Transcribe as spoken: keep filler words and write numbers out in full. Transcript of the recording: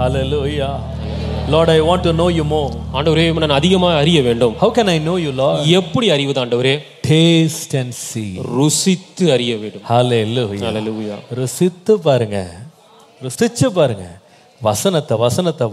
Hallelujah. Lord, I want to know you more. ஆண்டவரே நான் அதிகமாக அறிய வேண்டும். How can I know you, Lord? எப்படி அறிவது ஆண்டவரே? Taste and see. ருசித்து அறிய வேண்டும். Hallelujah. Hallelujah. ருசித்து பாருங்க, ருசிச்சு பாருங்க. வசனத்தை வசனத்தை